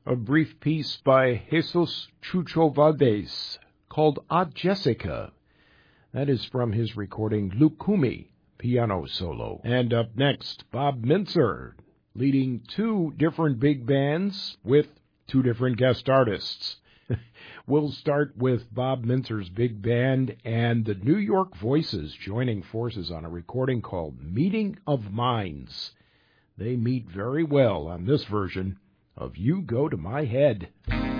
a brief piece by Jesus Chucho Valdez called Odd Jessica. That is from his recording Lukumi, piano solo. And up next, Bob Mintzer, leading two different big bands with two different guest artists. We'll start with Bob Mintzer's big band and the New York Voices joining forces on a recording called Meeting of Minds. They meet very well on this version of You Go to My Head.